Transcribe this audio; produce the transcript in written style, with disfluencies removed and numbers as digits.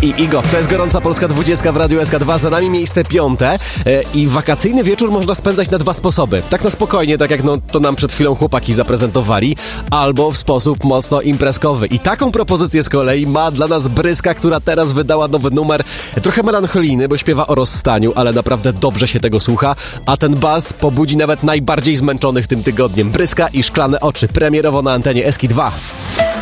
i Igo. To jest gorąca polska 20 w Radiu SK2, za nami miejsce 5. I wakacyjny wieczór można spędzać na dwa sposoby. Tak na spokojnie, tak jak to nam przed chwilą chłopaki zaprezentowali, albo w sposób mocno imprezkowy. I taką propozycję z kolei ma dla nas Bryska, która teraz wydała nowy numer, trochę melancholijny, bo śpiewa o rozstaniu, ale naprawdę dobrze się tego słucha, a ten bas pobudzi nawet najbardziej zmęczonych tym tygodniem. Bryska i Szklane oczy, premierowo na antenie SK2.